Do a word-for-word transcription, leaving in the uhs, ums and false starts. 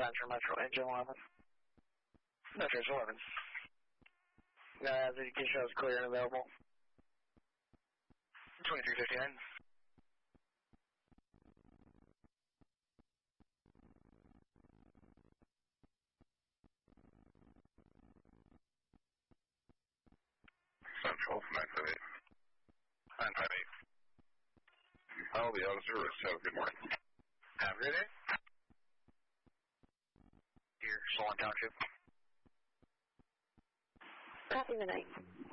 Central Metro Engine eleven. Metro eleven. Uh, the key show is clear and available. twenty-three fifty-nine. Central, nine five eight. nine five eight. I'll be on service. Have a good morning. Have a good day. Here, Solon Township. Copy the night.